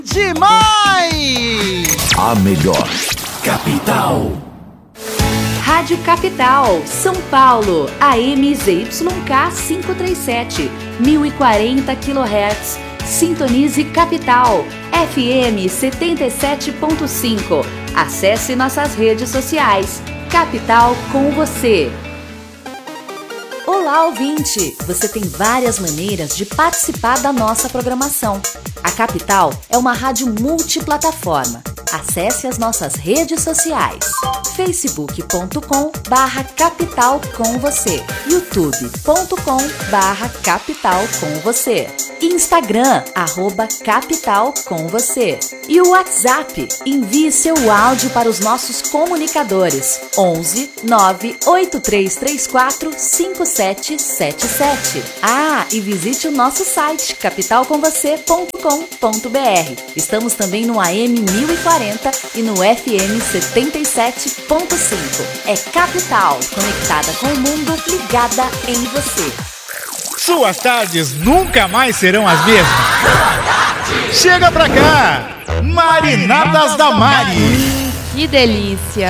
Demais! A melhor capital. Rádio Capital, São Paulo, AM ZYK 537, 1040 kHz. Sintonize Capital, FM 77.5. Acesse nossas redes sociais. Capital com você. Olá, ouvinte! Você tem várias maneiras de participar da nossa programação. A Capital é uma rádio multiplataforma. Acesse as nossas redes sociais. facebook.com/capital com você, youtube.com/capital com você, Instagram @capital com você e o WhatsApp. Envie seu áudio para os nossos comunicadores 11 98334 5777. E visite o nosso site capitalcomvocê.com.br. Estamos também no AM 1040 e no FM 77.5. É Capital, conectada com o mundo, ligada em você. Suas tardes nunca mais serão as mesmas. Chega pra cá, Marinadas da Mari. Que delícia.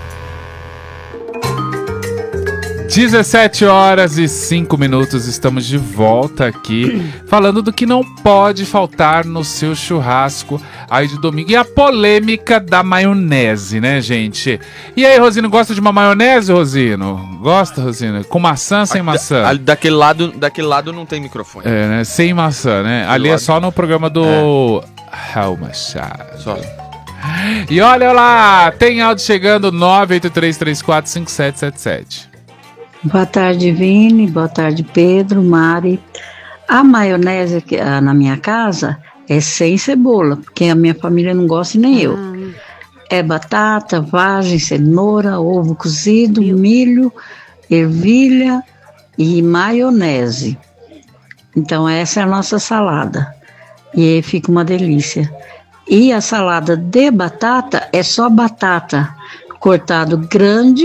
17h05, estamos de volta aqui, falando do que não pode faltar no seu churrasco aí de domingo. E a polêmica da maionese, né, gente? E aí, Rosino, gosta de uma maionese, Rosino? Gosta, Rosino? Com maçã, sem maçã? Daquele lado não tem microfone. É, né? Sem maçã, né? Ali é só no programa do Raul Machado. Só. E olha lá, tem áudio chegando, 983345777. Boa tarde, Vini. Boa tarde, Pedro, Mari. A maionese aqui, na minha casa é sem cebola, porque a minha família não gosta e nem eu. É batata, vagem, cenoura, ovo cozido, milho, ervilha e maionese. Então essa é a nossa salada. E aí fica uma delícia. E a salada de batata é só batata cortado grande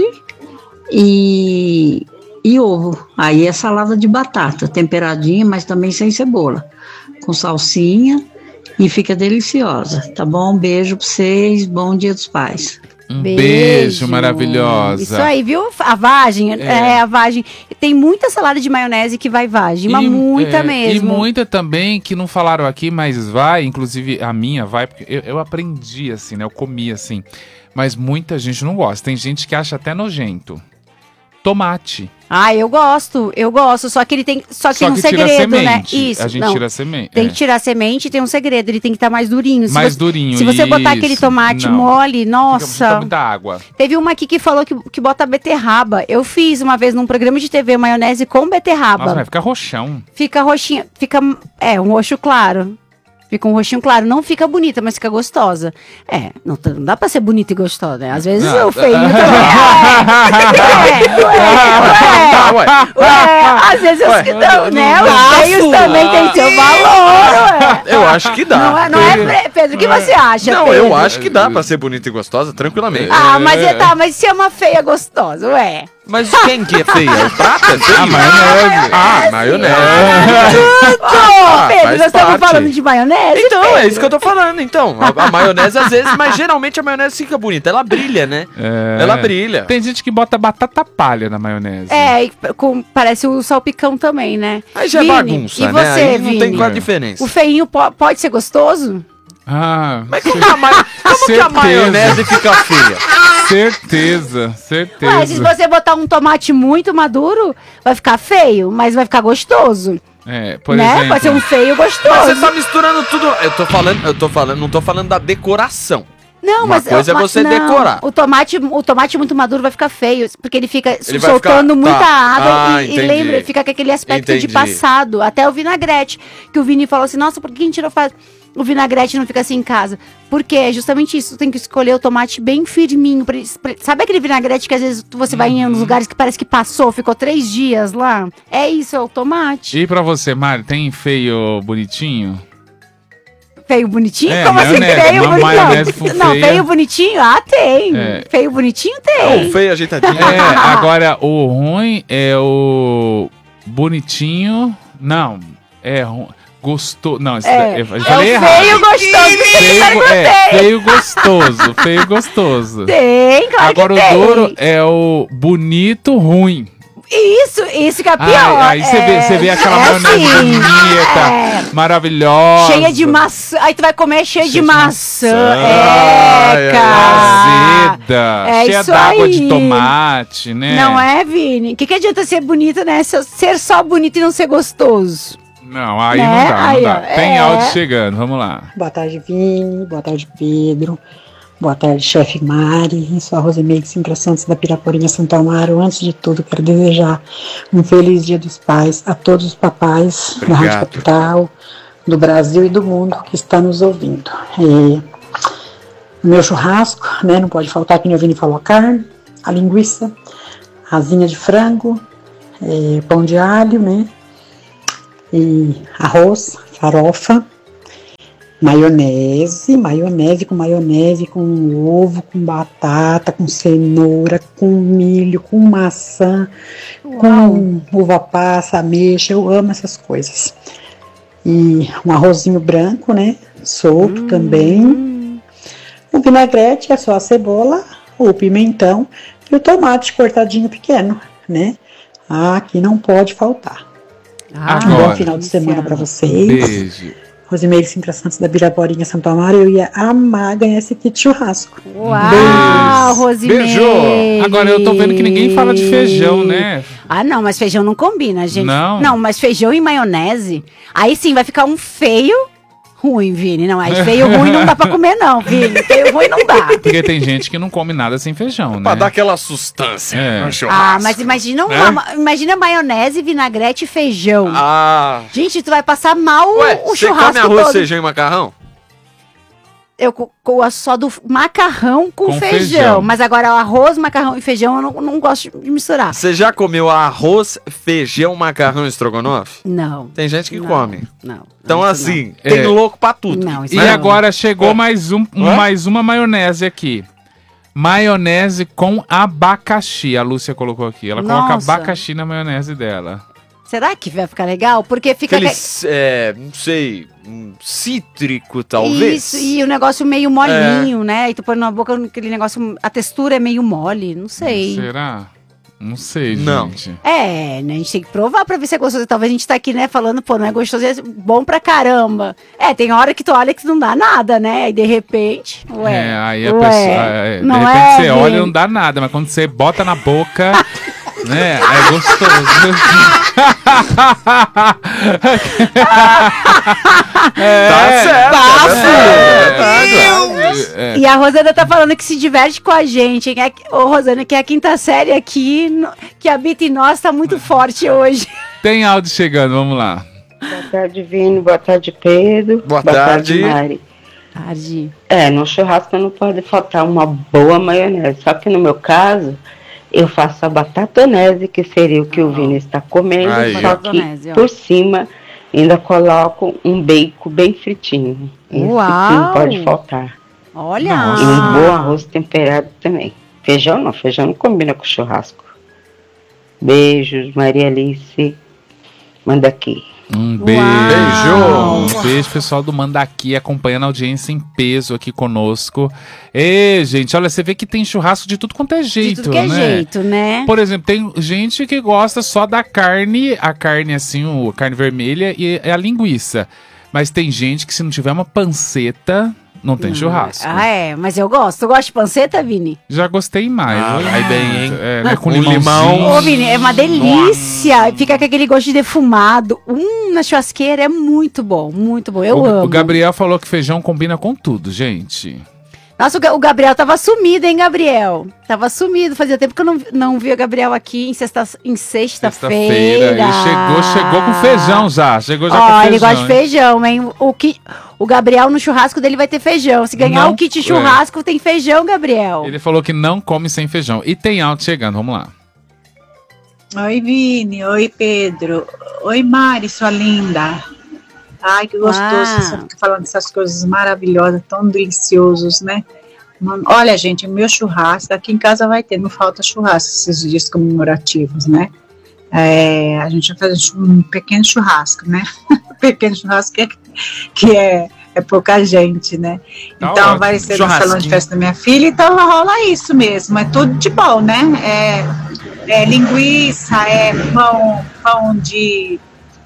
e ovo. Aí é salada de batata, temperadinha, mas também sem cebola, com salsinha, e fica deliciosa, tá bom? Beijo pra vocês, bom Dia dos Pais. Um beijo maravilhosa. Isso aí, viu? A vagem, a vagem. Tem muita salada de maionese que vai vagem, mas muita mesmo. E muita também que não falaram aqui, mas vai, inclusive a minha vai, porque eu aprendi assim, né? Eu comi assim, mas muita gente não gosta. Tem gente que acha até nojento. Tomate. Eu gosto, só que ele tem, tem um segredo, né? Isso, a gente tira a semente. Tem que tirar a semente e tem um segredo, ele tem que estar mais durinho. Durinho, se você botar aquele tomate mole, nossa. Fica muita água. Teve uma aqui que falou que bota beterraba. Eu fiz uma vez num programa de TV maionese com beterraba. Nossa, fica roxão. Fica roxinha, um roxo claro. Fica um roxinho claro, não fica bonita, mas fica gostosa. Não dá pra ser bonita e gostosa, né? Às vezes o feio também. Às vezes os feios também tem seu valor, Eu acho que dá. Não é, Pedro? O que você acha, Não, Pedro? eu acho que dá pra ser bonita e gostosa, tranquilamente. Mas se é uma feia gostosa, Mas quem que é feia? O prato é feio? Maionese. Pedro, nós estamos falando de maionese. Então, é isso que eu tô falando, então. A maionese às vezes, mas geralmente a maionese fica bonita. Ela brilha, né? Ela brilha. Tem gente que bota batata palha na maionese. Parece o salpicão também, né? Aí já é bagunça, e você, Aí Vini? não tem qual a diferença. O feinho pode ser gostoso? Mas como que a maionese fica feia? Certeza. Se você botar um tomate muito maduro, vai ficar feio, mas vai ficar gostoso. Por exemplo. Pode ser um feio gostoso. Mas você tá misturando tudo. Não tô falando da decoração. Não, Uma coisa é você decorar. O tomate muito maduro vai ficar feio, porque ele fica soltando muita água e lembra, fica com aquele aspecto de passado. Até o vinagrete, que o Vini falou assim, nossa, por que a gente não faz o vinagrete não fica assim em casa? Porque é justamente isso, tu tem que escolher o tomate bem firminho. Sabe aquele vinagrete que às vezes você vai em uns lugares que parece que passou, ficou 3 dias lá? É isso, é o tomate. E pra você, Mari, tem feio bonitinho? Feio bonitinho? Como assim? Feio bonitinho? Não, feio bonitinho? Tem. Feio bonitinho tem. O feio ajeitadinho. Agora, o ruim é o bonitinho. Não, é ruim. gostoso. Não, eu falei errado. Feio gostoso. Feio gostoso. Feio gostoso. Tem, claro. Agora que o tem. Douro é o bonito ruim. Isso que é pior. Aí você vê aquela maionese bonita, maravilhosa. Cheia de maçã. Aí tu vai comer cheia de maçã. Azeda. Cheia d'água de tomate, né? Não é, Vini? O que adianta ser bonita, né? Ser só bonito e não ser gostoso. Não, aí não dá. Tem áudio chegando, vamos lá. Boa tarde, Vini. Boa tarde, Pedro. Boa tarde, chefe Mari. Sou a Rosemeire Sintra Santos da Piraporinha, Santo Amaro. Antes de tudo, quero desejar um feliz Dia dos Pais a todos os papais da Rádio Capital, do Brasil e do mundo que está nos ouvindo. O meu churrasco, né, não pode faltar, que o Vini falou, a carne, a linguiça, a asinha de frango, pão de alho, né, e arroz, farofa, maionese com ovo, com batata, com cenoura, com milho, com maçã, com uva passa, ameixa. Eu amo essas coisas. E um arrozinho branco, né? Solto também. O vinagrete é só a cebola, o pimentão e o tomate cortadinho pequeno, né? Que não pode faltar. Um bom final de semana para vocês. Beijo. Rosemeire Sintra Santos da Biraporinha, Santo Amaro. Eu ia amar ganhar esse kit churrasco. Uau, Rosemeire. Beijo. Agora eu tô vendo que ninguém fala de feijão, né? Não, mas feijão não combina, gente. Não, mas feijão e maionese, aí sim vai ficar um feio ruim, Vini. Não, aí feio ruim não dá pra comer não, Vini. Feio ruim não dá. Porque tem gente que não come nada sem feijão, né? Pra dar aquela sustância no churrasco. Mas imagina imagina maionese, vinagrete e feijão. Gente, tu vai passar mal o churrasco todo. Você come arroz, feijão e macarrão? Eu gosto só do macarrão com feijão. Mas agora o arroz, macarrão e feijão eu não gosto de misturar. Você já comeu arroz, feijão, macarrão e estrogonofe? Não. Tem gente que come. Não. Então assim, tem louco pra tudo. E agora chegou mais uma maionese aqui. Maionese com abacaxi. A Lúcia colocou aqui. Ela coloca abacaxi na maionese dela. Será que vai ficar legal? Porque fica... não sei, cítrico, talvez. Isso, e o negócio meio molinho, né? E tu põe na boca aquele negócio... A textura é meio mole, não sei. Será? Não sei, gente. Né? A gente tem que provar pra ver se é gostoso. Talvez a gente tá aqui, né, falando, não é gostoso, é bom pra caramba. Tem hora que tu olha que não dá nada, né? E de repente, aí a pessoa... de repente você olha e não dá nada, mas quando você bota na boca... né? É gostoso. Tá certo. E a Rosana tá falando que se diverte com a gente. Ô, Rosana, que a quinta série aqui, que habita em nós, tá muito forte hoje. Tem áudio chegando, vamos lá. Boa tarde, Vini. Boa tarde, Pedro. Boa tarde, Mari. Tarde. No churrasco não pode faltar uma boa maionese. Só que no meu caso... Eu faço a batatonese, que seria o que o Vini está comendo, só que por cima ainda coloco um bacon bem fritinho. Isso não pode faltar. Olha! E um bom arroz temperado também. Feijão não combina com churrasco. Beijos, Maria Alice. Manda aqui. Um beijo. Um beijo, pessoal do Mandaqui, acompanhando a audiência em peso aqui conosco. Gente, olha, você vê que tem churrasco de tudo quanto é jeito, de tudo que é jeito, né? Por exemplo, tem gente que gosta só da carne, a carne assim, a carne vermelha e a linguiça. Mas tem gente que se não tiver uma panceta... Não tem churrasco. Mas eu gosto. Tu gosta de panceta, Vini? Já gostei mais. Vai bem, hein? Né, com limão. Ô, Vini, é uma delícia. Fica com aquele gosto de defumado. Na churrasqueira é muito bom, muito bom. Eu amo. O Gabriel falou que feijão combina com tudo, gente. Nossa, o Gabriel tava sumido, hein, Gabriel? Tava sumido. Fazia tempo que eu não via o Gabriel aqui em sexta-feira. Ele chegou com feijão já. Chegou já com feijão. Ele gosta de feijão, hein? O Gabriel no churrasco dele vai ter feijão. Se ganhar o kit churrasco, tem feijão, Gabriel. Ele falou que não come sem feijão. E tem áudio chegando, vamos lá. Oi, Vini. Oi, Pedro. Oi, Mari, sua linda. Ai, que gostoso, você fica falando dessas coisas maravilhosas, tão deliciosos, né? Olha, gente, o meu churrasco, aqui em casa vai ter, não falta churrasco esses dias comemorativos, né? A gente vai fazer um pequeno churrasco, né? Pequeno churrasco que é pouca gente, né? Tá, então vai ser no salão de festa da minha filha, então rola isso mesmo, é tudo de bom, né? Linguiça, pão de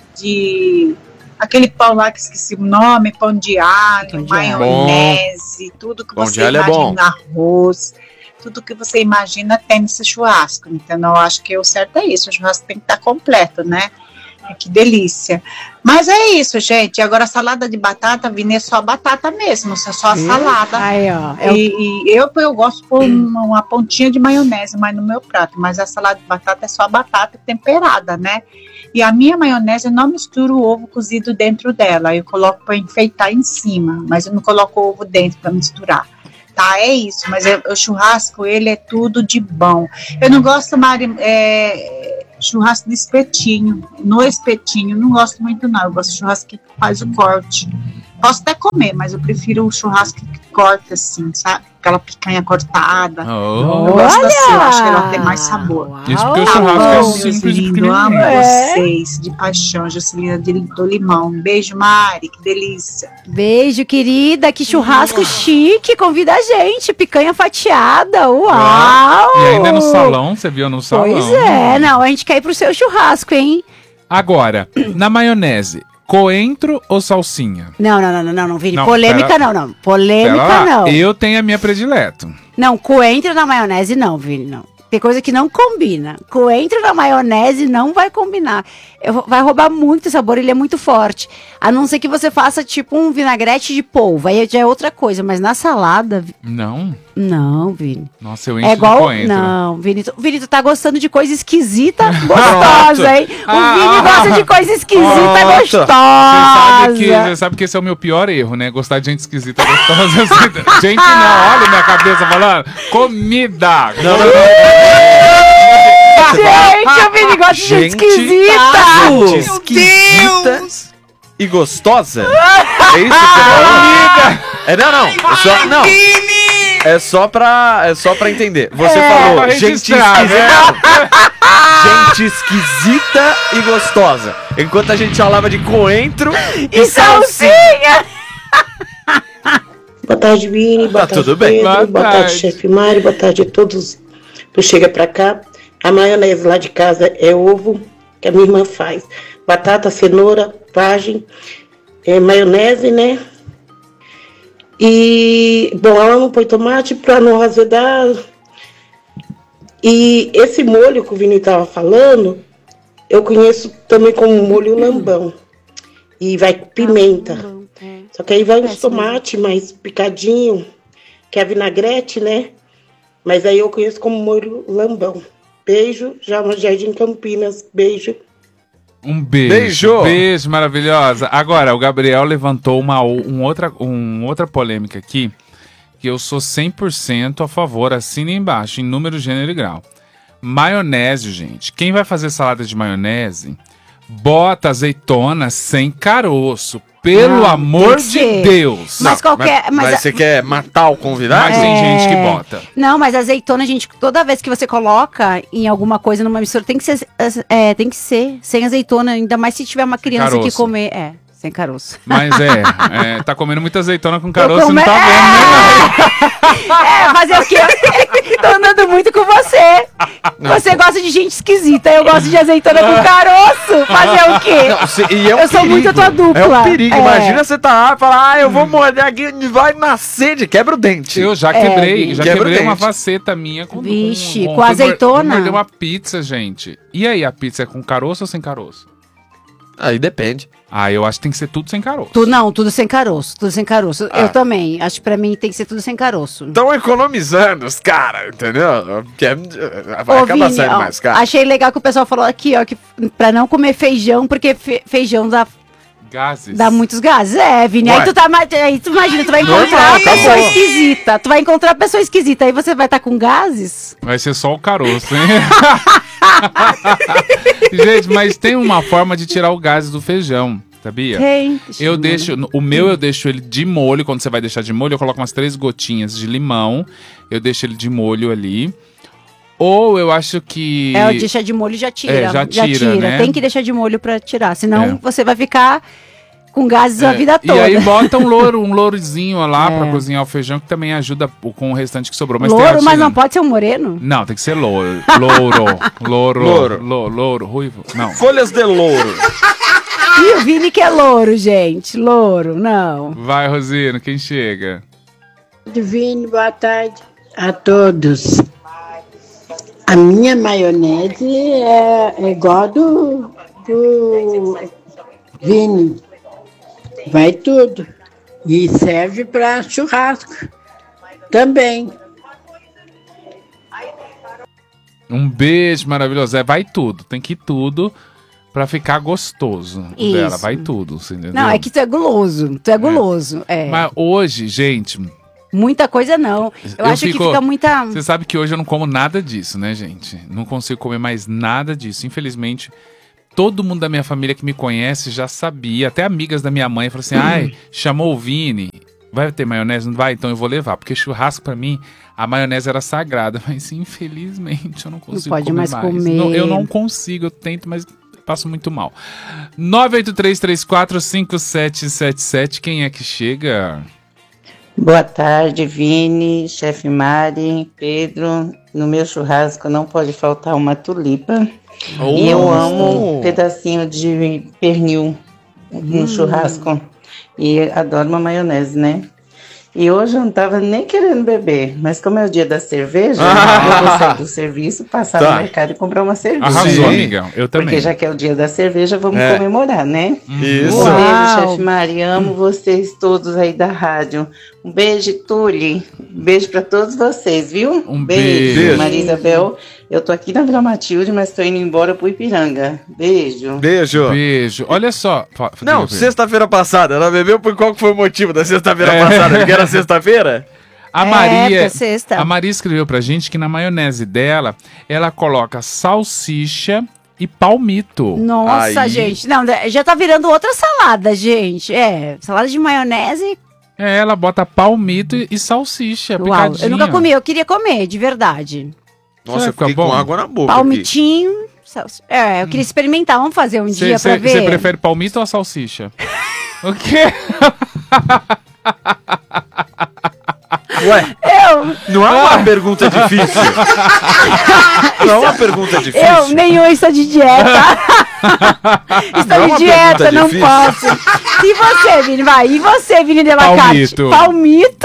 aquele pão lá que esqueci o nome, pão de alho, maionese, tudo que você imagina, arroz, tudo que você imagina tem nesse churrasco. Então eu acho que o certo é isso, o churrasco tem que estar completo, né? Que delícia. Mas é isso, gente. Agora a salada de batata, Vini, é só batata mesmo, é só a salada. Aí, ó. Eu gosto de pôr uma pontinha de maionese mais no meu prato, mas a salada de batata é só a batata temperada, né? E a minha maionese eu não misturo o ovo cozido dentro dela, eu coloco para enfeitar em cima, mas eu não coloco o ovo dentro para misturar. Tá, é isso, mas o churrasco, ele é tudo de bom. Eu não gosto mais churrasco de espetinho. No espetinho, não gosto muito não. Eu gosto de churrasco que faz o corte. Posso até comer, mas eu prefiro o churrasco que corta assim, sabe? Aquela picanha cortada. Eu gosto assim, eu acho que ela tem mais sabor. Isso porque o churrasco é simples de pequenininho. Amo vocês, de paixão, Juscelina do Limão. Um beijo, Mari, que delícia. Beijo, querida, que churrasco chique, convida a gente, picanha fatiada, uau! E ainda no salão, você viu no salão? Pois é, não, a gente quer ir pro seu churrasco, hein? Agora, na maionese, coentro ou salsinha? Não, Vini, polêmica não. Polêmica não. Eu tenho a minha predileta. Não, coentro na maionese não, Vini, não. Tem coisa que não combina. Coentro na maionese não vai combinar. Vai roubar muito sabor, ele é muito forte. A não ser que você faça tipo um vinagrete de polvo, aí já é outra coisa. Mas na salada... Não, Vini. Nossa, eu encho de coentro. Não, Vini, tu tá gostando de coisa esquisita, gostosa, hein? O Vini gosta de coisa esquisita, gostosa. Você sabe que esse é o meu pior erro, né? Gostar de gente esquisita, gostosa. Gente não, olha minha cabeça falando. Comida! Gente, o Vini gosta de gente esquisita! Esquisita e gostosa? É isso que você falou? Não. É só pra entender. Você falou gente esquisita. Gente esquisita e gostosa. Enquanto a gente falava de coentro e salsinha. Boa tarde, Vini. Boa tarde, tudo bem? Pedro. Boa tarde, chefe Mari. Boa tarde a todos do Chega Pra Cá. A maionese lá de casa é ovo, que a minha irmã faz. Batata, cenoura, vagem, maionese, né? E, bom, ela não põe tomate para não azedar. E esse molho que o Vini estava falando, eu conheço também como molho lambão. E vai pimenta. Só que aí vai uns tomates mais picadinho, que é vinagrete, né? Mas aí eu conheço como molho lambão. Beijo, já no Jardim Campinas. Beijo. Um beijo. Beijo, maravilhosa. Agora, o Gabriel levantou uma outra polêmica aqui, que eu sou 100% a favor, assina embaixo, em número, gênero e grau. Maionese, gente. Quem vai fazer salada de maionese, bota azeitona sem caroço. Pelo amor de Deus. Mas mas você quer matar o convidado? Mas tem gente que bota. Não, mas azeitona, gente, toda vez que você coloca em alguma coisa numa mistura, tem que ser sem azeitona, ainda mais se tiver uma criança que comer. Sem caroço. Mas tá comendo muita azeitona com caroço e não tá vendo, né? Fazer o quê? Tô andando muito com você. Você gosta de gente esquisita, eu gosto de azeitona com caroço. Fazer o quê? Eu sou muito a tua dupla. É um perigo. Imagina você tá lá e falar, eu vou morder aqui, vai nascer de quebra o dente. Eu já quebrei, uma faceta minha com com azeitona. Mordeu uma pizza, gente. E aí, a pizza é com caroço ou sem caroço? Aí depende. Eu acho que tem que ser tudo sem caroço. Tudo sem caroço. Eu também. Acho que pra mim tem que ser tudo sem caroço. Estão economizando os caras, entendeu? Vai acabar saindo mais caro. Achei legal que o pessoal falou aqui, ó, que pra não comer feijão, porque feijão dá... Gases. Dá muitos gases. Vini. Aí tu imagina, tu vai encontrar uma pessoa esquisita. Tu vai encontrar uma pessoa esquisita. Aí você vai estar com gases? Vai ser só o caroço, hein? Gente, mas tem uma forma de tirar o gás do feijão, sabia? Tem. Eu deixo ele de molho. Quando você vai deixar de molho, eu coloco umas 3 gotinhas de limão. Eu deixo ele de molho ali. Ou eu acho que... o deixar de molho já tira. Já tira, né? Tem que deixar de molho pra tirar, senão você vai ficar com gases a vida toda. E aí bota um lourozinho lá pra cozinhar o feijão, que também ajuda com o restante que sobrou. Mas louro, mas não pode ser um moreno? Não, tem que ser louro, ruivo. Não. Folhas de louro. E o Vini que é louro, gente. Louro, não. Vai, Rosino, quem chega? Vini, boa tarde a todos. A minha maionese é igual do Vini. Vai tudo. E serve para churrasco também. Um beijo maravilhoso. Vai tudo. Tem que ir tudo pra ficar gostoso. Isso. Dela. Vai tudo. Você entendeu? Não, é que tu é guloso. Mas hoje, gente... Muita coisa não. Eu acho que fica muita... Você sabe que hoje eu não como nada disso, né, gente? Não consigo comer mais nada disso. Infelizmente, todo mundo da minha família que me conhece já sabia. Até amigas da minha mãe falaram assim, ai, chamou o Vini, vai ter maionese? Não vai? Então eu vou levar. Porque churrasco pra mim, a maionese era sagrada. Mas infelizmente eu não consigo comer mais. Não, eu não consigo, eu tento, mas passo muito mal. 983345777, quem é que chega? Boa tarde, Vini, chefe Mari, Pedro. No meu churrasco não pode faltar uma tulipa. E eu amo um pedacinho de pernil no churrasco. E adoro uma maionese, né? E hoje eu não tava nem querendo beber, mas como é o dia da cerveja, eu vou sair do serviço, passar no mercado e comprar uma cerveja. Arrasou, amigão. Eu também. Porque já que é o dia da cerveja, vamos comemorar, né? Isso. Um beijo, chefe Mari. Amo vocês todos aí da rádio. Um beijo, Tuli. Um beijo pra todos vocês, viu? Um beijo. Maria Isabel. Eu tô aqui na Vila Matilde, mas tô indo embora pro Ipiranga. Beijo. Beijo. Olha só. Não, sexta-feira passada. Ela bebeu por qual que foi o motivo da sexta-feira passada? Porque era sexta-feira? A Maria escreveu pra gente que na maionese dela, ela coloca salsicha e palmito. Nossa, gente. Não, já tá virando outra salada, gente. Salada de maionese... ela bota palmito e salsicha, picadinha. Eu nunca comi, eu queria comer, de verdade. Nossa, eu fiquei com água na boca. Palmitinho. Eu queria experimentar, vamos fazer um dia pra ver. Você prefere palmito ou salsicha? O quê? Ué, não é uma pergunta difícil. Não é uma pergunta difícil. Nenhum está de dieta. Estou de dieta, não posso. E você, Vini? E você, Vini de Lacarte? Palmito.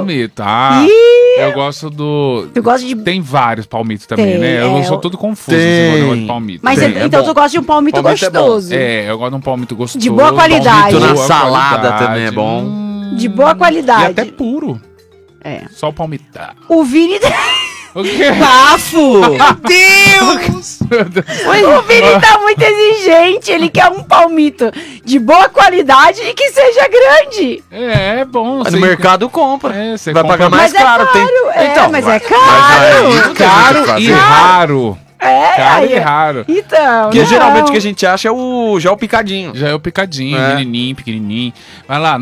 Eu gosto do... Tu gosta de... Tem vários palmitos também, né? Eu sou todo confuso esse negócio de palmito. Mas então tu gosta de um palmito gostoso. Eu gosto de um palmito gostoso. De boa qualidade. Palmito na salada também é bom. De boa qualidade. E até puro. Só o palmito. O Vini... O quê? Bafo! Meu Deus! O Vini tá muito exigente. Ele quer um palmito de boa qualidade e que seja grande. É bom. Mas no mercado compra. Você vai pagar mais caro. Mas é caro. Caro e raro. Caro e raro. Então, porque geralmente o que a gente acha é já o picadinho. Já é o picadinho, pequenininho. Vai lá,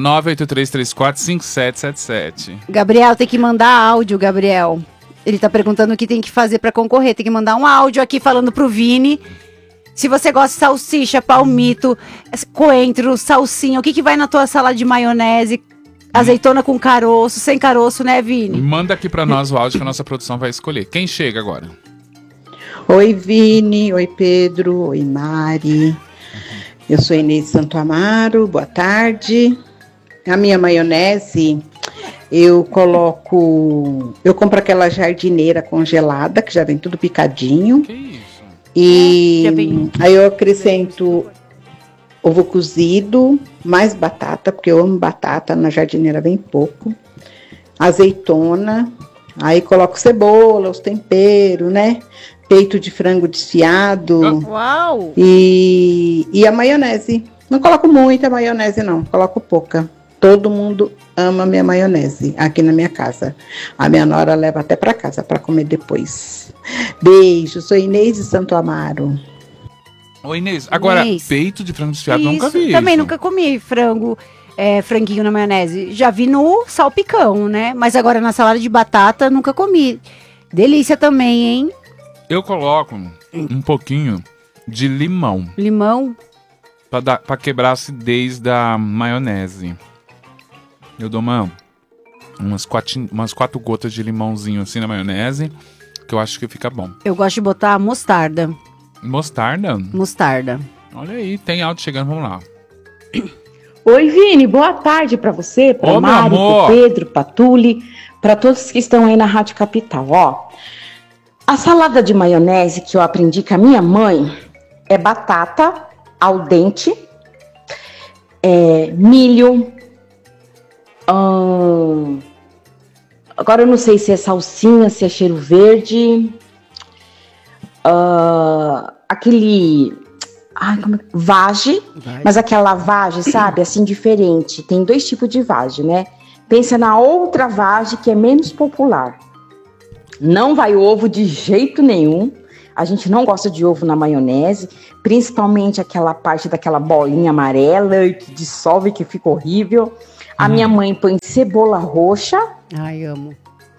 983345777. Gabriel, tem que mandar áudio, Gabriel. Ele tá perguntando o que tem que fazer pra concorrer. Tem que mandar um áudio aqui falando pro Vini. Se você gosta de salsicha, palmito, coentro, salsinha, o que vai na tua salada de maionese? Azeitona com caroço, sem caroço, né, Vini? Manda aqui pra nós o áudio que a nossa produção vai escolher. Quem chega agora? Oi, Vini. Oi, Pedro. Oi, Mari. Eu sou Inês Santo Amaro. Boa tarde. A minha maionese... Eu compro aquela jardineira congelada, que já vem tudo picadinho. Que isso? E aí eu acrescento ovo cozido, mais batata, porque eu amo batata, na jardineira vem pouco. Azeitona, aí coloco cebola, os temperos, né? Peito de frango desfiado. Uau! E a maionese. Não coloco muita maionese, não, coloco pouca. Todo mundo ama minha maionese aqui na minha casa. A minha nora leva até para casa para comer depois. Beijo, sou Inês de Santo Amaro. Oi, Inês. Agora, peito de frango desfiado, nunca vi. Também nunca comi franguinho na maionese. Já vi no salpicão, né? Mas agora na salada de batata, nunca comi. Delícia também, hein? Eu coloco um pouquinho de limão. Limão? Pra quebrar a acidez da maionese. Eu dou umas 4 gotas de limãozinho assim na maionese, que eu acho que fica bom. Eu gosto de botar mostarda. Mostarda? Mostarda. Olha aí, tem áudio chegando, vamos lá. Oi, Vini, boa tarde pra você, pra Mari, pro Pedro, pra Tuli, pra todos que estão aí na Rádio Capital. Ó, a salada de maionese que eu aprendi com a minha mãe é batata al dente, milho, agora eu não sei se é salsinha, se é cheiro verde, vagem, mas aquela vagem, sabe, assim, diferente. Tem 2 tipos de vagem, né? Pensa na outra vagem que é menos popular. Não vai ovo de jeito nenhum. A gente não gosta de ovo na maionese, principalmente aquela parte daquela bolinha amarela que dissolve, que fica horrível. A minha mãe põe cebola roxa. Ai, amo.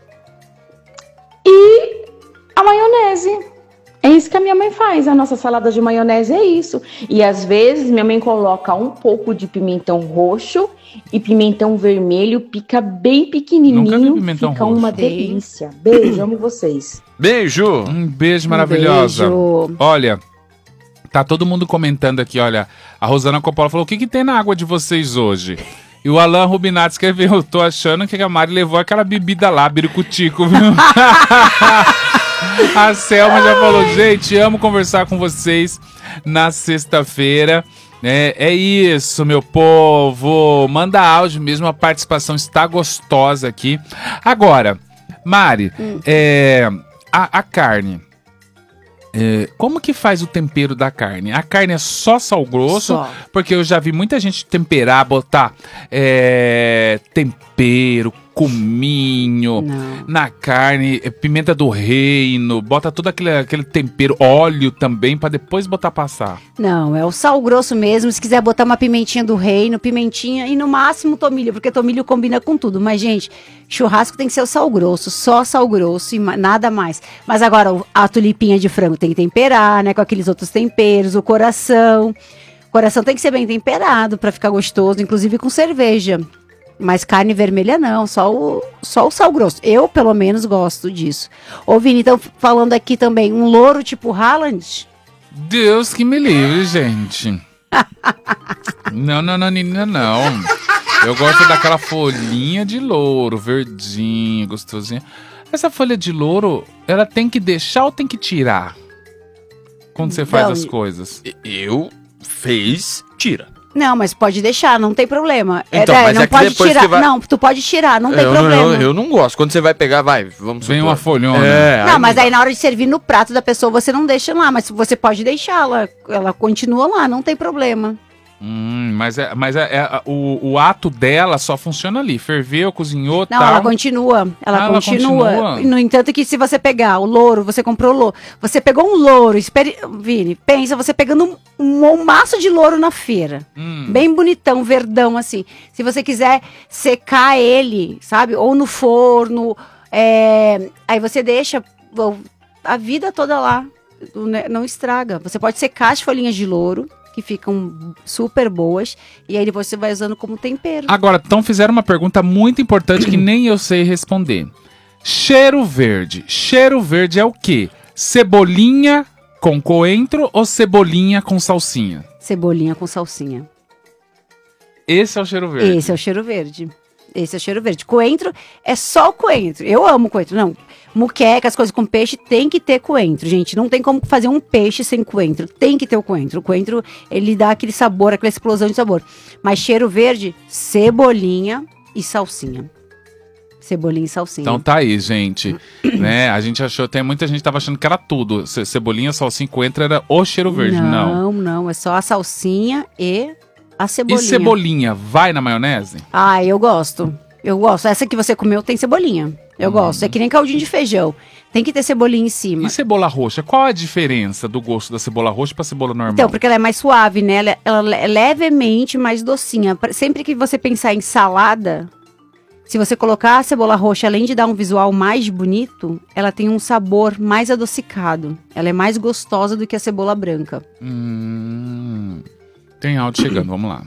E a maionese. É isso que a minha mãe faz. A nossa salada de maionese é isso. E às vezes minha mãe coloca um pouco de pimentão roxo e pimentão vermelho, pica bem pequenininho. Nunca vi pimentão fica roxo. Uma delícia. Beijo, amo vocês. Beijo. Um beijo maravilhosa. Beijo. Olha, tá todo mundo comentando aqui, olha. A Rosana Coppola falou, o que tem na água de vocês hoje? E o Alan Rubinati escreveu, eu tô achando que a Mari levou aquela bebida lá, biricutico, viu? A Selma já falou, gente, amo conversar com vocês na sexta-feira. É isso, meu povo. Manda áudio mesmo, a participação está gostosa aqui. Agora, Mari, a carne. Como que faz o tempero da carne? A carne é só sal grosso? Só. Porque eu já vi muita gente temperar, botar tempero, cominho na carne, pimenta do reino, bota todo aquele tempero, óleo também, pra depois botar passar. Não, é o sal grosso mesmo. Se quiser botar uma pimentinha do reino, pimentinha e no máximo tomilho, porque tomilho combina com tudo. Mas, gente, churrasco tem que ser o sal grosso, só sal grosso e nada mais. Mas agora, a tulipinha de frango tem que temperar, né, com aqueles outros temperos, o coração. O coração tem que ser bem temperado pra ficar gostoso, inclusive com cerveja. Mas carne vermelha não, só o sal grosso. Eu, pelo menos, gosto disso. Ô, Vini, estão falando aqui também, um louro tipo Haaland? Deus que me livre, gente. Não. Eu gosto daquela folhinha de louro, verdinha, gostosinha. Essa folha de louro, ela tem que deixar ou tem que tirar? Quando você faz as coisas. Tira. Não, mas pode deixar, não tem problema. Então, mas não pode tirar. Não, tu pode tirar, não tem problema. Eu não gosto. Quando você vai pegar, vamos Vem uma folhona. Não, mas aí na hora de servir no prato da pessoa, você não deixa lá. Mas você pode deixar, ela continua lá, não tem problema. Mas o ato dela só funciona ali. Ferveu, cozinhou, não, ela continua. Ela continua. No entanto que se você pegar o louro, você comprou louro. Você pegou um louro, Vini, pensa, você pegando um maço de louro na feira. Bem bonitão, verdão, assim. Se você quiser secar ele, sabe? Ou no forno, aí você deixa a vida toda lá. Não estraga. Você pode secar as folhinhas de louro, que ficam super boas, e aí você vai usando como tempero. Agora, então fizeram uma pergunta muito importante que nem eu sei responder. Cheiro verde. Cheiro verde é o quê? Cebolinha com coentro ou cebolinha com salsinha? Cebolinha com salsinha. Esse é o cheiro verde? Esse é o cheiro verde. Esse é o cheiro verde. Coentro é só o coentro. Eu amo coentro. Não, muqueca, as coisas com peixe, tem que ter coentro, gente. Não tem como fazer um peixe sem coentro. Tem que ter o coentro. O coentro, ele dá aquele sabor, aquela explosão de sabor. Mas cheiro verde, cebolinha e salsinha. Cebolinha e salsinha. Então tá aí, gente. Né? A gente achou, tem muita gente que tava achando que era tudo. Cebolinha, salsinha, coentro era o cheiro verde. Não. É só a salsinha e a cebolinha. E cebolinha, vai na maionese? Ah, eu gosto. Essa que você comeu tem cebolinha. Eu gosto. É que nem caldinho de feijão. Tem que ter cebolinha em cima. E cebola roxa? Qual a diferença do gosto da cebola roxa pra cebola normal? Então, porque ela é mais suave, né? Ela é levemente mais docinha. Sempre que você pensar em salada, Se você colocar a cebola roxa, além de dar um visual mais bonito, ela tem um sabor mais adocicado. Ela é mais gostosa do que a cebola branca. Tem áudio chegando, vamos lá.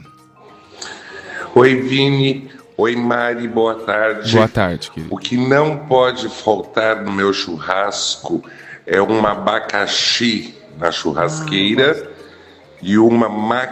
Oi, Vini. Oi, Mari, boa tarde. Boa tarde, querido. O que não pode faltar no meu churrasco é um abacaxi na churrasqueira e uma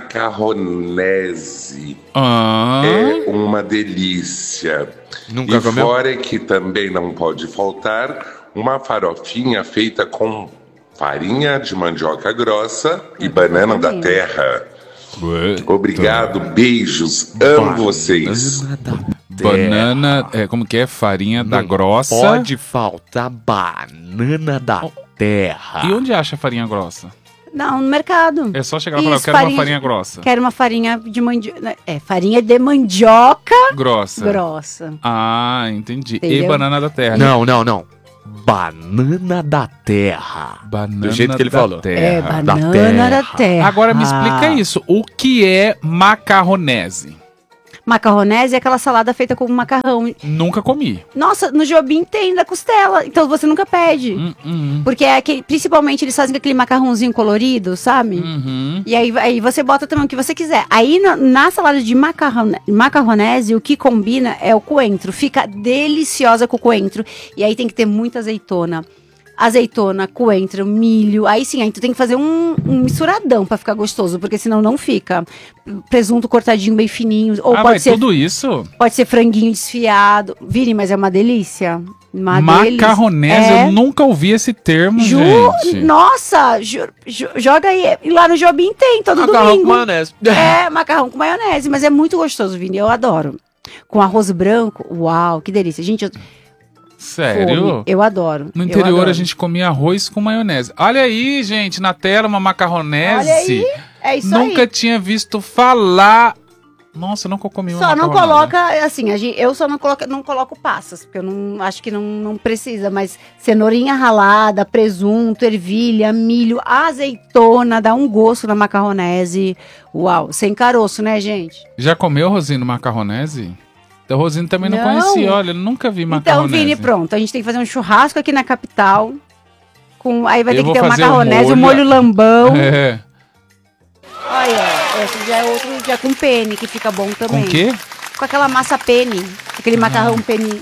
macarronese. É uma delícia. Nunca comeu? Fora que também não pode faltar uma farofinha feita com farinha de mandioca grossa e banana da terra. Obrigado, beijos, amo vocês. Banana, como que é? Farinha da grossa. Pode faltar banana da terra. E onde acha farinha grossa? Não, no mercado. É só chegar e falar, eu quero uma farinha grossa. Quero uma farinha de mandioca. Farinha de mandioca grossa. Ah, entendi. Entendeu? E banana da terra. Não. Banana da terra. Banana do jeito que ele falou. Terra. Banana da terra. Agora me explica isso. O que é macarronese? Macarronese é aquela salada feita com macarrão. Nunca comi. Nossa, no Jobim tem da costela. Então você nunca pede. Porque é aquele, principalmente eles fazem aquele macarrãozinho colorido, sabe? E aí você bota também o que você quiser. Aí na salada de macarronese, o que combina é o coentro. Fica deliciosa com o coentro. E aí tem que ter muita azeitona. Azeitona, coentro, milho. Aí sim, aí tu tem que fazer um misturadão pra ficar gostoso, porque senão não fica. Presunto cortadinho bem fininho. Ou pode ser tudo isso? Pode ser franguinho desfiado. Vini, mas é uma delícia. Macarronese, eu nunca ouvi esse termo, gente. Nossa, joga aí. Lá no Jobim tem, todo domingo. Macarrão com maionese. Macarrão com maionese, mas é muito gostoso, Vini, eu adoro. Com arroz branco, uau, que delícia. Gente, sério? Eu adoro. No interior a gente comia arroz com maionese. Olha aí, gente, na tela uma macarronese. Olha aí, é isso nunca tinha visto falar. Nossa, eu nunca comi uma macarronese. Só não coloca, assim, eu só não coloco passas, porque eu não acho que não precisa, mas cenourinha ralada, presunto, ervilha, milho, azeitona, dá um gosto na macarronese. Uau, sem caroço, né, gente? Já comeu, Rosino, macarronese? O Rosino também não conhecia, olha, nunca vi macarronese. Então, Vini, pronto, a gente tem que fazer um churrasco aqui na capital, aí vai ter que ter o macarronese, o molho lambão. Olha, esse já é outro, já com penne, que fica bom também. Com o quê? Com aquela massa penne, aquele macarrão penne.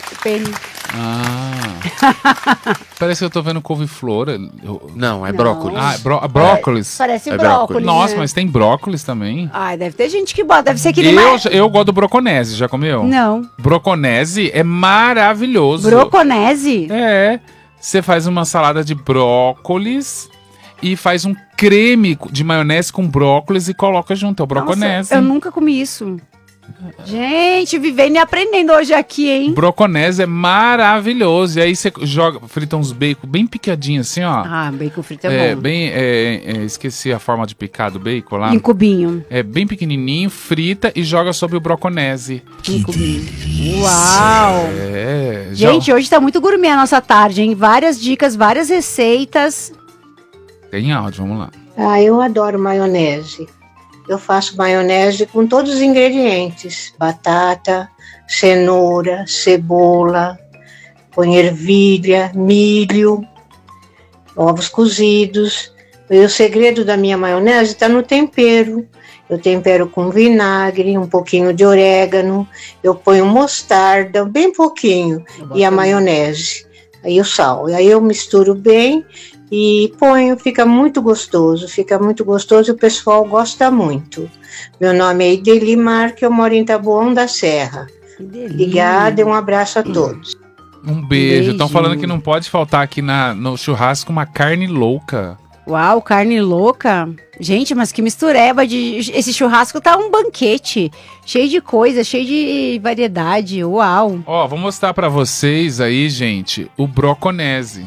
Parece que eu tô vendo couve-flor. Não, é brócolis. Brócolis. Parece brócolis. Nossa, mas tem brócolis também? Deve ter gente que bota, deve ser aquele Eu gosto do broconese, já comeu? Não. Broconese é maravilhoso. Broconese? É. Você faz uma salada de brócolis e faz um creme de maionese com brócolis e coloca junto, é o broconese. Nossa, eu nunca comi isso. Gente, vivendo e aprendendo hoje aqui, hein? Broconese é maravilhoso. E aí você frita uns bacon bem picadinho assim, ó. Bacon frito é bom. Esqueci a forma de picar do bacon lá. Em cubinho. É bem pequenininho, frita e joga sobre o broconese. Em cubinho. Uau! Já... Gente, hoje tá muito gourmet a nossa tarde, hein? Várias dicas, várias receitas. Tem áudio, vamos lá. Eu adoro maionese. Eu faço maionese com todos os ingredientes. Batata, cenoura, cebola, põe ervilha, milho, ovos cozidos. E o segredo da minha maionese está no tempero. Eu tempero com vinagre, um pouquinho de orégano. Eu ponho mostarda, bem pouquinho, e a maionese. Aí o sal. E aí eu misturo bem e ponho, fica muito gostoso e o pessoal gosta muito. Meu nome é Ideli Marque, eu moro em Taboão da Serra. Obrigada e um abraço a todos. Um beijo. Estão falando que não pode faltar aqui no churrasco uma carne louca. Uau, carne louca? Gente, mas que mistureba esse churrasco tá um banquete, cheio de coisa, cheio de variedade. Uau. Vou mostrar pra vocês aí, gente, o broconese.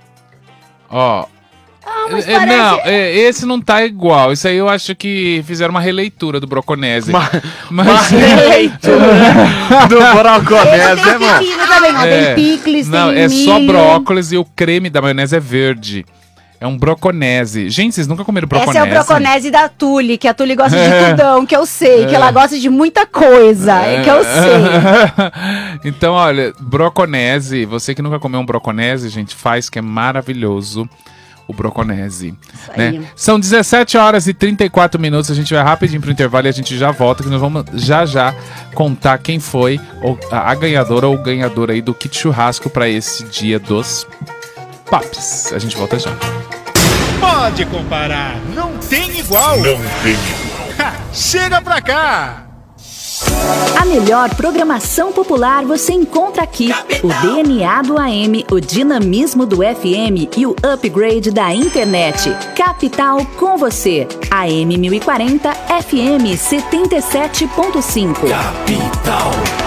Mas parece... esse não tá igual. Isso aí eu acho que fizeram uma releitura do broconese. Uma releitura do broconese, é bom. Também, tem picles, não, tem milho. Só brócolis e o creme da maionese é verde. É um broconese. Gente, vocês nunca comeram broconese? Esse é o broconese da Tuli, que a Tuli gosta de tudão, que eu sei. Que ela gosta de muita coisa, que eu sei. Então, olha, broconese. Você que nunca comeu um broconese, gente, faz que é maravilhoso. O broconese, né? São 17 horas e 34 minutos. A gente vai rapidinho pro intervalo e a gente já volta, que nós vamos já contar quem foi a ganhadora ou o ganhador aí do kit churrasco para esse dia dos Paps. A gente volta já. Pode comparar, não tem igual. Não tem igual. Chega pra cá. A melhor programação popular você encontra aqui. O DNA do AM, o dinamismo do FM e o upgrade da internet. Capital com você. AM 1040, FM 77.5. Capital.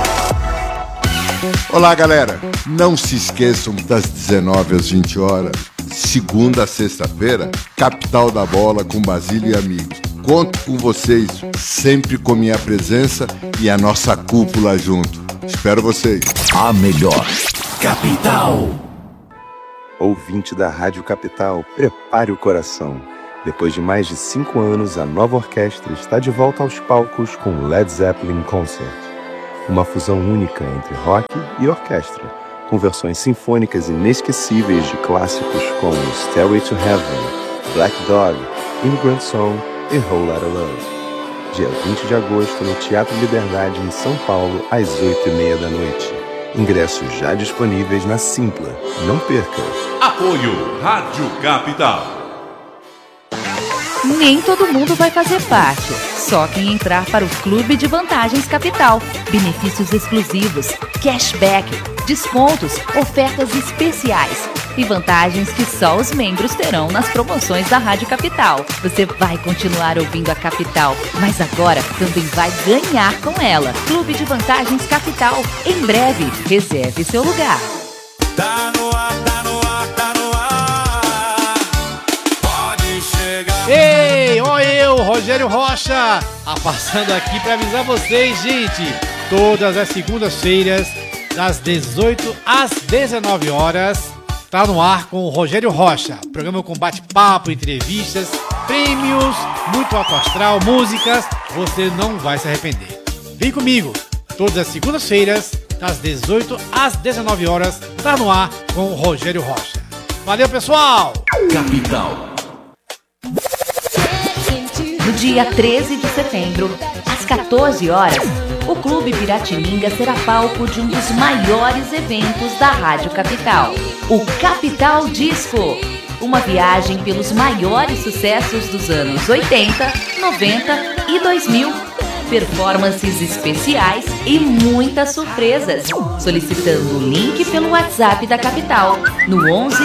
Olá, galera. Não se esqueçam das 19 às 20 horas, segunda a sexta-feira, Capital da Bola com Basílio e amigos. Conto com vocês, sempre com minha presença e a nossa cúpula junto. Espero vocês. A melhor. Capital. Ouvinte da Rádio Capital, prepare o coração. Depois de mais de 5 anos, a nova orquestra está de volta aos palcos com Led Zeppelin Concert. Uma fusão única entre rock e orquestra, com versões sinfônicas inesquecíveis de clássicos como Stairway to Heaven, Black Dog, Immigrant Song e Whole Lotta Love. Dia 20 de agosto no Teatro Liberdade, em São Paulo, às 8h30 da noite. Ingressos já disponíveis na Simpla. Não perca! Apoio Rádio Capital. Nem todo mundo vai fazer parte. Só quem entrar para o Clube de Vantagens Capital. Benefícios exclusivos, cashback, descontos, ofertas especiais e vantagens que só os membros terão nas promoções da Rádio Capital. Você vai continuar ouvindo a Capital, mas agora também vai ganhar com ela. Clube de Vantagens Capital. Em breve, reserve seu lugar. Tá no ar, tá no ar, tá no ar. Pode chegar. Ei, ó eu, Rogério Rocha, passando aqui para avisar vocês, gente. Todas as segundas-feiras, das 18 às 19 horas, tá no ar com o Rogério Rocha. Programa com bate-papo, entrevistas, prêmios, muito alto astral, músicas. Você não vai se arrepender. Vem comigo, todas as segundas-feiras, das 18 às 19 horas, tá no ar com o Rogério Rocha. Valeu, pessoal! Capital. No dia 13 de setembro, às 14 horas, o Clube Piratininga será palco de um dos maiores eventos da Rádio Capital, o Capital Disco. Uma viagem pelos maiores sucessos dos anos 80, 90 e 2000. Performances especiais e muitas surpresas. Solicitando o link pelo WhatsApp da Capital no 11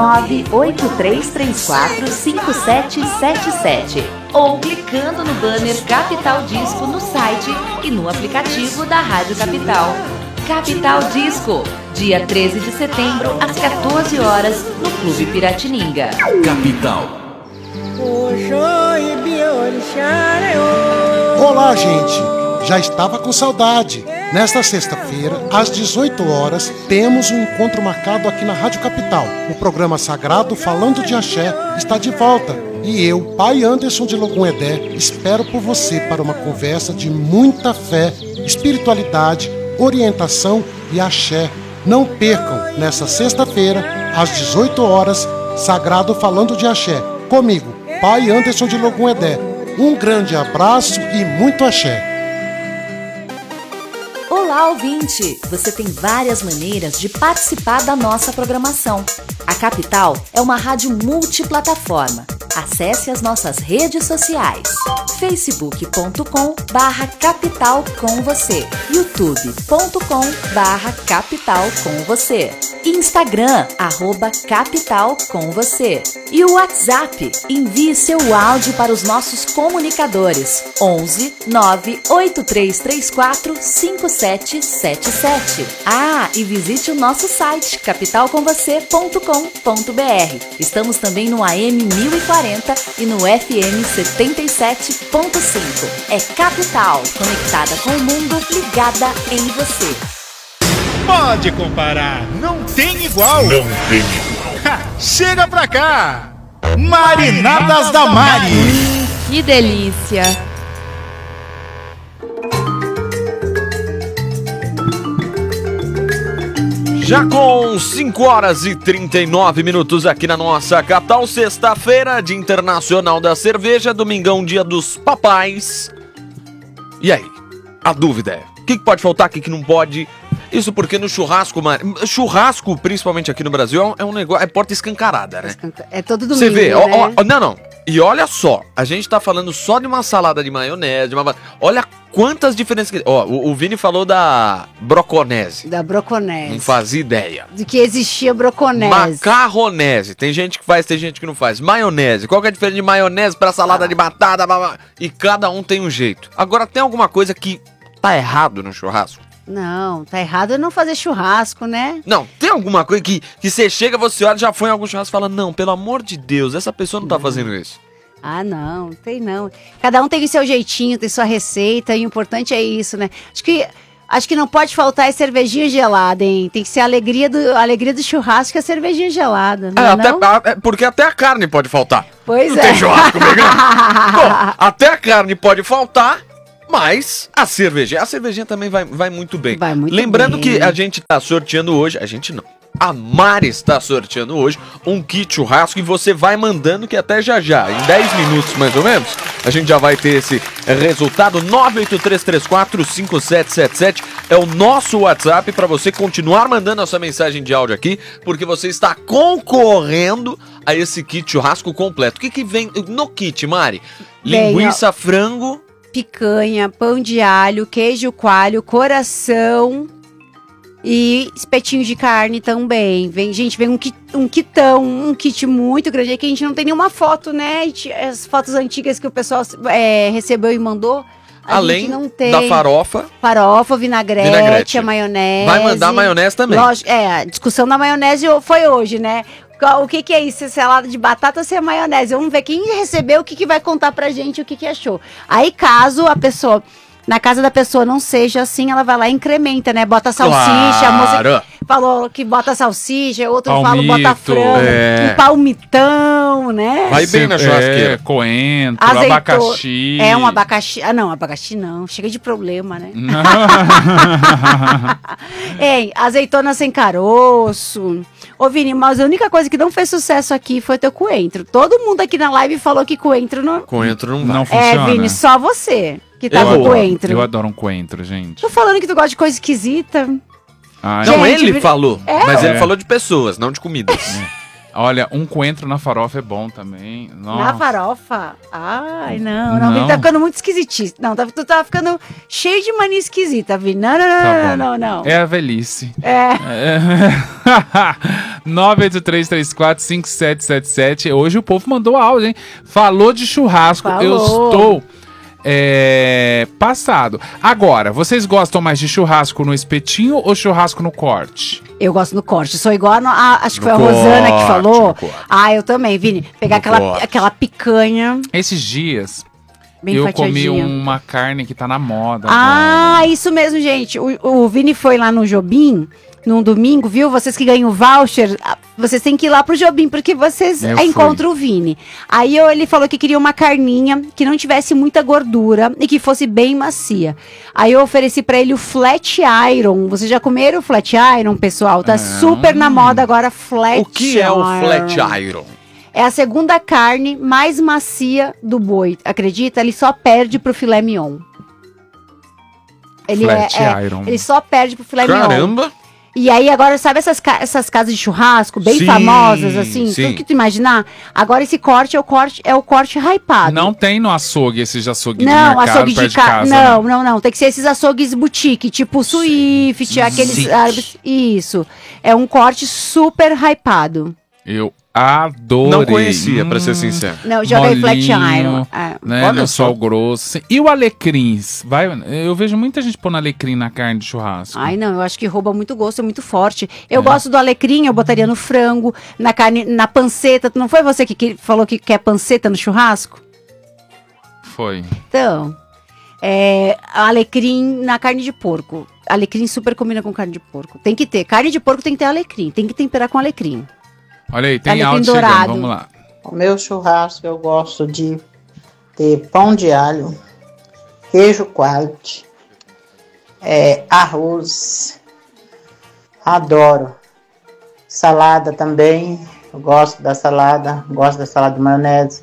98334 5777 ou clicando no banner Capital Disco no site e no aplicativo da Rádio Capital. Capital Disco, dia 13 de setembro às 14 horas no Clube Piratininga. Capital. Olá, gente! Já estava com saudade. Nesta sexta-feira, às 18 horas, temos um encontro marcado aqui na Rádio Capital. O programa Sagrado Falando de Axé está de volta. E eu, Pai Anderson de Logum Edé, espero por você para uma conversa de muita fé, espiritualidade, orientação e axé. Não percam, nesta sexta-feira, às 18 horas, Sagrado Falando de Axé. Comigo, Pai Anderson de Logum Edé. Um grande abraço e muito axé. Olá, ouvinte! Você tem várias maneiras de participar da nossa programação. A Capital é uma rádio multiplataforma. Acesse as nossas redes sociais: facebook.com/capital com você, youtube.com/capital com você, Instagram @capital com você e o WhatsApp. Envie seu áudio para os nossos comunicadores 11 98334 5777. E visite o nosso site capitalcomvocê.com.br. Estamos também no AM 1040 e no FM 77.5. É Capital, conectada com o mundo, ligada em você. Pode comparar, não tem igual. Não tem igual. Chega pra cá. Marinadas da Mari. Que delícia. Já com 5 horas e 39 minutos aqui na nossa capital, sexta-feira, Dia Internacional da Cerveja, domingão, dia dos papais. E aí? A dúvida é, o que pode faltar, o que não pode? Isso porque no churrasco, churrasco, principalmente aqui no Brasil, é um negócio, é porta escancarada, né? É todo domingo, você vê, né? Não. E olha só, a gente tá falando só de uma salada de maionese, olha quantas diferenças que... Ó, o Vini falou da broconese. Da broconese. Não fazia ideia. De que existia broconese. Macarronese. Tem gente que faz, tem gente que não faz. Maionese. Qual que é a diferença de maionese pra salada de batata? E cada um tem um jeito. Agora, tem alguma coisa que tá errado no churrasco? Não, tá errado não fazer churrasco, né? Não, tem alguma coisa que você chega, você olha, já foi em algum churrasco e fala, não, pelo amor de Deus, essa pessoa não tá fazendo isso. Ah, não, tem não. Cada um tem o seu jeitinho, tem sua receita, e o importante é isso, né? Acho que não pode faltar cervejinha gelada, hein? Tem que ser a alegria do churrasco e a cervejinha gelada, não? Porque até a carne pode faltar. Pois não é. Tem churrasco comigo, não. Bom, até a carne pode faltar, mas a cervejinha também vai muito bem. Vai muito Lembrando bem. que a gente tá sorteando hoje, a gente não. A Mari está sorteando hoje um kit churrasco e você vai mandando que até já, em 10 minutos mais ou menos, a gente já vai ter esse resultado. 983345777 é o nosso WhatsApp para você continuar mandando a sua mensagem de áudio aqui, porque você está concorrendo a esse kit churrasco completo. O que vem no kit, Mari? Linguiça, frango... Picanha, pão de alho, queijo coalho, coração e espetinho de carne também. Vem um kitão, um kit muito grande. É que a gente não tem nenhuma foto, né? As fotos antigas que o pessoal recebeu e mandou. Além não tem. Da farofa. Farofa, vinagrete, a maionese. Vai mandar maionese também. Lógico, a discussão da maionese foi hoje, né? O que é isso? Se é salada de batata ou se é maionese? Vamos ver quem recebeu, o que vai contar pra gente, o que achou. Aí, caso a pessoa, na casa da pessoa não seja assim, ela vai lá e incrementa, né? Bota salsicha, claro. A moça falou que bota salsicha, outro Palmito, fala bota frango, um palmitão, né? Vai bem na churrasqueira. Coentro, abacaxi. Um abacaxi. Ah, não, abacaxi não. Chega de problema, né? Azeitona sem caroço. Ô, Vini, mas a única coisa que não fez sucesso aqui foi teu coentro. Todo mundo aqui na live falou que coentro não... Coentro não funciona. Vini, só você que tá com coentro. Eu adoro um coentro, gente. Tô falando que tu gosta de coisa esquisita. Ai, não, gente, ele falou. Mas ele É. falou de pessoas, não de comidas. Olha, um coentro na farofa é bom também. Nossa. Na farofa? Ai, não. Ele tá ficando muito esquisitíssimo. Não, tu tá ficando cheio de mania esquisita, Vini. Não. É a velhice. 983345777. Hoje o povo mandou áudio, hein? Falou de churrasco. Falou. Eu estou passado. Agora, vocês gostam mais de churrasco no espetinho ou churrasco no corte? Eu gosto no corte. Sou igual acho que foi a Rosana que falou. Eu também, Vini. Pegar aquela picanha. Esses dias... Bem eu comi fatiadinha. uma carne que tá na moda. Isso mesmo, gente. O Vini foi lá no Jobim, num domingo, viu? Vocês que ganham voucher, vocês têm que ir lá pro Jobim, porque vocês encontram o Vini. Aí ele falou que queria uma carninha que não tivesse muita gordura e que fosse bem macia. Aí eu ofereci pra ele o Flat Iron. Vocês já comeram o Flat Iron, pessoal? Tá super na moda agora, Flat Iron. O que é o Flat Iron? É a segunda carne mais macia do boi. Acredita? Ele só perde pro filé mignon. Ele ele só perde pro filé mignon. Caramba! E aí agora, sabe essas casas de churrasco bem famosas, assim? Sim. Tudo que tu imaginar? Agora esse corte é o corte hypado. Não tem no açougue, esses açougues não, do mercado açougue de casa. Não. Tem que ser esses açougues boutique, tipo Swift, aqueles árabes. Isso. É um corte super hypado. Eu adorei. Não conhecia, pra ser sincero. Não, joguei Flat Iron. Né, no sol grosso. E o alecrim? Eu vejo muita gente pondo alecrim na carne de churrasco. Ai, não, eu acho que rouba muito gosto, é muito forte. Eu gosto do alecrim, eu botaria no frango, na carne, na panceta. Não foi você que falou que quer panceta no churrasco? Foi. Então, alecrim na carne de porco. Alecrim super combina com carne de porco. Tem que ter. Carne de porco tem que ter alecrim. Tem que temperar com alecrim. Olha aí, tem Alecrim áudio dourado. chegando, vamos lá. O meu churrasco eu gosto de ter pão de alho, queijo coalho, arroz, adoro. Salada também, eu gosto da salada de maionese,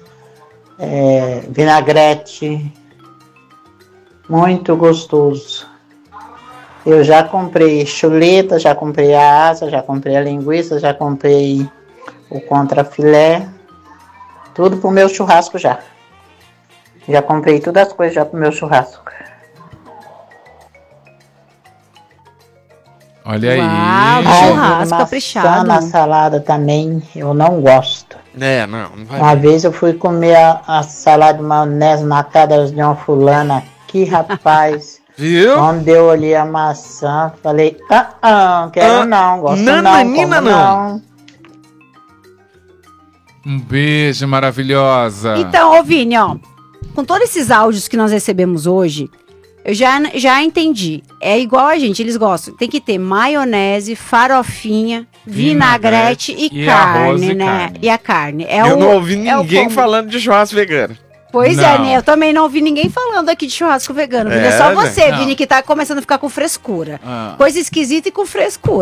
vinagrete, muito gostoso. Eu já comprei chuleta, já comprei a asa, já comprei a linguiça, já comprei o contrafilé, tudo pro meu churrasco já. Já comprei todas as coisas já pro meu churrasco. Olha aí. Churrasco caprichado. Na salada também eu não gosto. Não vai. Uma vez eu fui comer a salada de maionese na casa de uma fulana aqui, rapaz. Viu? Quando eu olhei a maçã, falei, quero não, gosto não. Um beijo, maravilhosa. Então, ô Vini, ó, com todos esses áudios que nós recebemos hoje, eu já entendi. É igual a gente, eles gostam. Tem que ter maionese, farofinha, vinagrete e carne, né? Carne. E a carne. Eu não ouvi ninguém falando de churrasco vegano. Pois é, né? Eu também não ouvi ninguém falando aqui de churrasco vegano. É só você, Vini, que tá começando a ficar com frescura. Coisa esquisita e com frescura.